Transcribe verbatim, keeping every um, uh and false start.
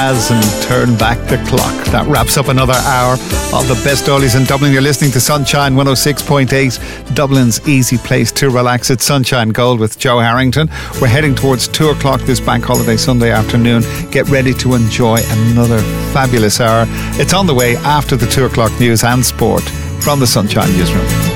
As and turn back the clock. That wraps up another hour of the best oldies in Dublin. You're listening to Sunshine one oh six point eight, Dublin's easy place to relax. It's Sunshine Gold with Joe Harrington. We're heading towards two o'clock this bank holiday Sunday afternoon. Get ready to enjoy another fabulous hour. It's on the way after the two o'clock news and sport from the Sunshine Newsroom.